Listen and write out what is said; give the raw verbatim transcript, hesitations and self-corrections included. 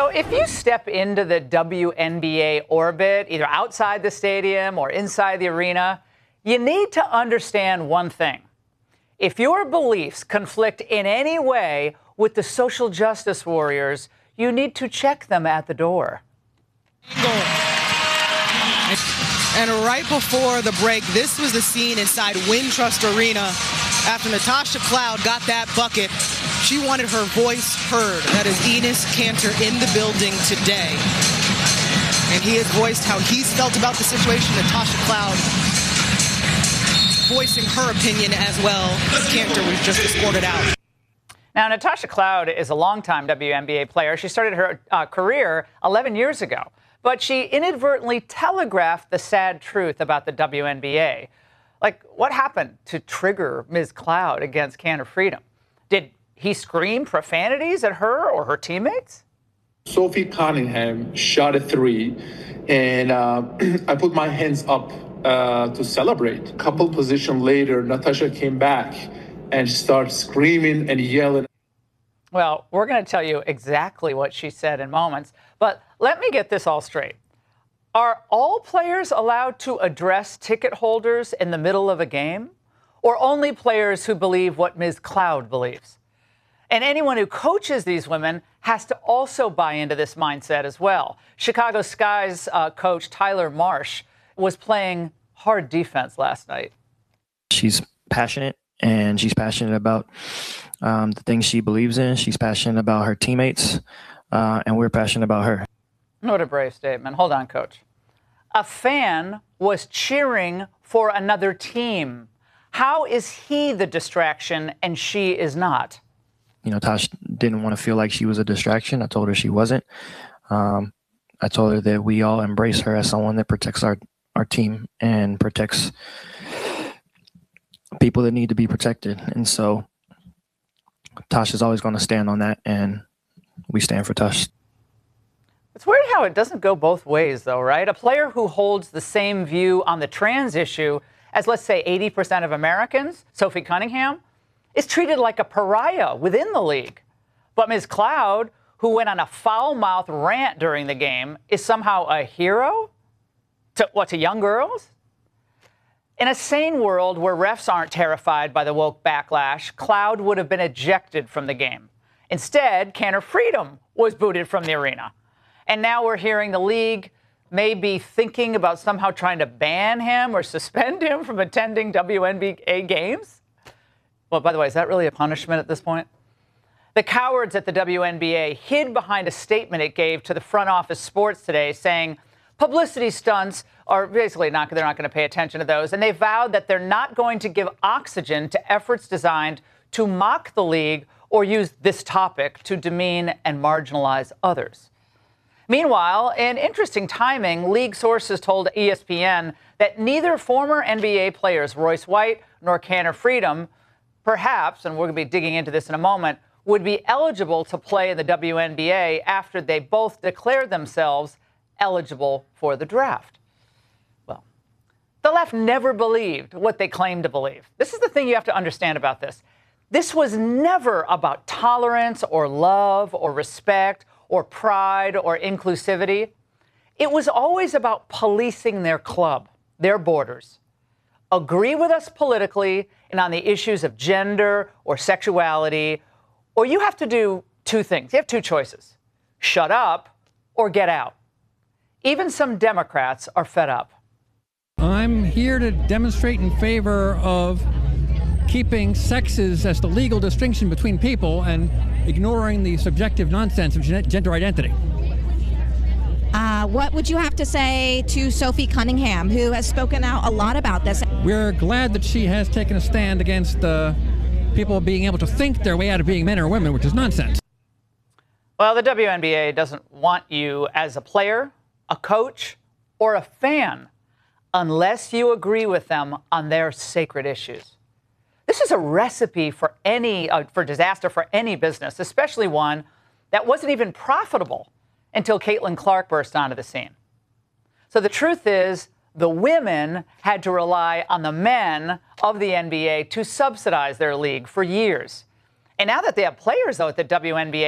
So if you step into the W N B A orbit, either outside the stadium or inside the arena, you need to understand one thing. If your beliefs conflict in any way with the social justice warriors, you need to check them at the door. And right before the break, this was the scene inside Wintrust Arena after Natasha Cloud got that bucket. She wanted her voice heard. That is Enes Kanter in the building today. And he has voiced how he's felt about the situation. Natasha Cloud voicing her opinion as well as Kanter was just escorted out. Now, Natasha Cloud is a longtime W N B A player. She started her uh, career eleven years ago, but she inadvertently telegraphed the sad truth about the W N B A. Like, what happened to trigger Miz Cloud against Can of Freedom? Did he scream profanities at her or her teammates? Sophie Cunningham shot a three, and uh, I put my hands up uh, to celebrate. A couple positions later, Natasha came back and started screaming and yelling. Well, we're going to tell you exactly what she said in moments, but let me get this all straight. Are all players allowed to address ticket holders in the middle of a game, or only players who believe what Miz Cloud believes? And anyone who coaches these women has to also buy into this mindset as well. Chicago Sky's uh, coach, Tyler Marsh, was playing hard defense last night. She's passionate, and she's passionate about um, the things she believes in. She's passionate about her teammates, uh, and we're passionate about her. What a brave statement. Hold on, Coach. A fan was cheering for another team. How is he the distraction and she is not? You know, Tosh didn't want to feel like she was a distraction. I told her she wasn't. Um, I told her that we all embrace her as someone that protects our, our team and protects people that need to be protected. And so Tosh is always going to stand on that, and we stand for Tosh. It's weird how it doesn't go both ways, though, right? A player who holds the same view on the trans issue as, let's say, eighty percent of Americans, Sophie Cunningham, is treated like a pariah within the league. But Miz Cloud, who went on a foul-mouthed rant during the game, is somehow a hero? To what, to young girls? In a sane world where refs aren't terrified by the woke backlash, Cloud would have been ejected from the game. Instead, Can of Freedom was booted from the arena. And now we're hearing the league may be thinking about somehow trying to ban him or suspend him from attending W N B A games. Well, by the way, is that really a punishment at this point? The cowards at the W N B A hid behind a statement it gave to the front office sports today saying publicity stunts are basically not, they're not going to pay attention to those. And they vowed that they're not going to give oxygen to efforts designed to mock the league or use this topic to demean and marginalize others. Meanwhile, in interesting timing, league sources told E S P N that neither former N B A players Royce White nor Can of Freedom, perhaps, and we're going to be digging into this in a moment, would be eligible to play in the W N B A after they both declared themselves eligible for the draft. Well, the left never believed what they claimed to believe. This is the thing you have to understand about this. This was never about tolerance or love or respect or pride or inclusivity. It was always about policing their club, their borders. Agree with us politically and on the issues of gender or sexuality, or you have to do two things. You have two choices: shut up or get out. Even some Democrats are fed up. I'm here to demonstrate in favor of keeping sexes as the legal distinction between people and ignoring the subjective nonsense of gender identity. Uh, what would you have to say to Sophie Cunningham, who has spoken out a lot about this? We're glad that she has taken a stand against uh, people being able to think their way out of being men or women, which is nonsense. Well, the W N B A doesn't want you as a player, a coach, or a fan unless you agree with them on their sacred issues. This is a recipe for any uh, for disaster for any business, especially one that wasn't even profitable until Caitlin Clark burst onto the scene. So the truth is, the women had to rely on the men of the N B A to subsidize their league for years. And now that they have players, though, at the W N B A,